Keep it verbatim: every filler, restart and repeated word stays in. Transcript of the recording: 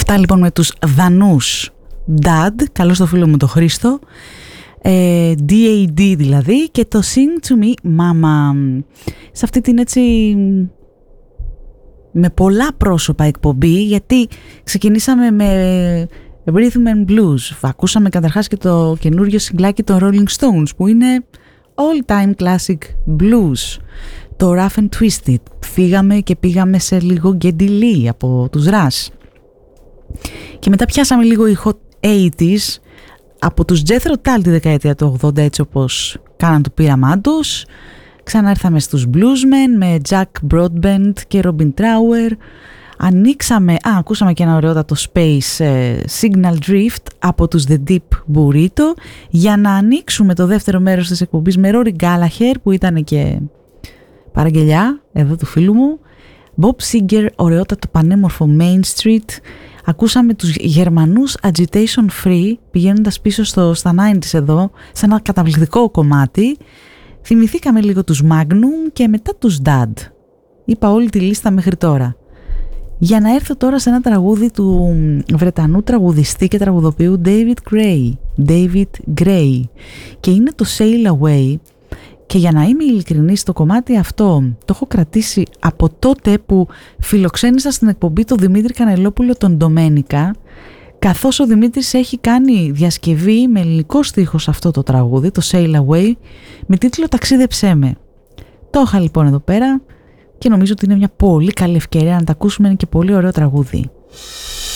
Αυτά λοιπόν με τους Δανούς Dad, καλώς το φίλο μου το Χρήστο, ε, ντι έι ντι δηλαδή, και το Sing to Me Mama. Σε αυτή την έτσι με πολλά πρόσωπα εκπομπή, γιατί ξεκινήσαμε με Rhythm and Blues, ακούσαμε καταρχάς και το καινούριο συγκλάκι των Rolling Stones που είναι all time classic blues, το Rough and Twisted, φύγαμε και πήγαμε σε λίγο Geddy Lee από τους Rush, και μετά πιάσαμε λίγο οι hot ογδόντα από τους Jethro Tull τη δεκαετία του ογδόντα, έτσι όπως κάναν το πείραμά τους. Ξανά ήρθαμε στους Bluesmen με Jack Broadbent και Robin Trower. Ανοίξαμε, α, ακούσαμε και ένα ωραιότατο Space ε, Signal Drift από τους The Deep Burrito, για να ανοίξουμε το δεύτερο μέρος της εκπομπής με Rory Gallagher, που ήταν και παραγγελιά εδώ του φίλου μου, Bob Seger, ωραιότατο πανέμορφο Main Street. Ακούσαμε τους Γερμανούς Agitation Free, πηγαίνοντας πίσω στο, στα ενενήντα εδώ, σε ένα καταπληκτικό κομμάτι. Θυμηθήκαμε λίγο τους Magnum και μετά τους Dad. Είπα όλη τη λίστα μέχρι τώρα. Για να έρθω τώρα σε ένα τραγούδι του Βρετανού τραγουδιστή και τραγουδοποιού David Gray. David Gray. Και είναι το Sail Away. Και για να είμαι ειλικρινής, το κομμάτι αυτό το έχω κρατήσει από τότε που φιλοξένησα στην εκπομπή το Δημήτρη Κανελόπουλο τον Ντομένικα, καθώς ο Δημήτρης έχει κάνει διασκευή με ελληνικό στίχο σε αυτό το τραγούδι, το Sail Away, με τίτλο «Ταξίδεψέ με». Το είχα λοιπόν εδώ πέρα και νομίζω ότι είναι μια πολύ καλή ευκαιρία να τα ακούσουμε, είναι και πολύ ωραίο τραγούδι.